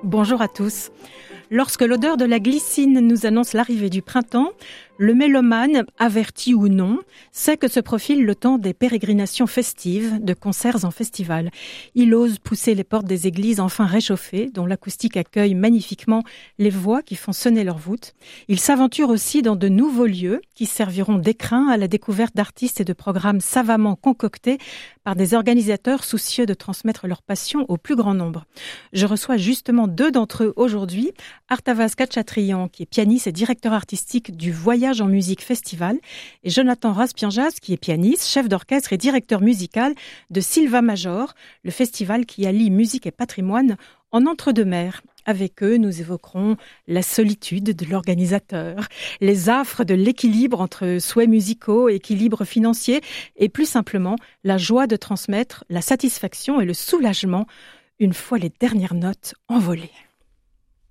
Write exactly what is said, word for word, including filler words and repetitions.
Bonjour à tous. Lorsque l'odeur de la glycine nous annonce l'arrivée du printemps, le mélomane, averti ou non, sait que se profile le temps des pérégrinations festives, de concerts en festival. Il ose pousser les portes des églises enfin réchauffées, dont l'acoustique accueille magnifiquement les voix qui font sonner leurs voûtes. Il s'aventure aussi dans de nouveaux lieux qui serviront d'écrin à la découverte d'artistes et de programmes savamment concoctés par des organisateurs soucieux de transmettre leur passion au plus grand nombre. Je reçois justement deux d'entre eux aujourd'hui. Artavas Khatchatrian, qui est pianiste et directeur artistique du Voyage en musique festival, et Jonathan Raspianjas, qui est pianiste, chef d'orchestre et directeur musical de Silva Major, le festival qui allie musique et patrimoine en entre-deux-mers. Avec eux, nous évoquerons la solitude de l'organisateur, les affres de l'équilibre entre souhaits musicaux et équilibre financier, et plus simplement, la joie de transmettre, la satisfaction et le soulagement une fois les dernières notes envolées.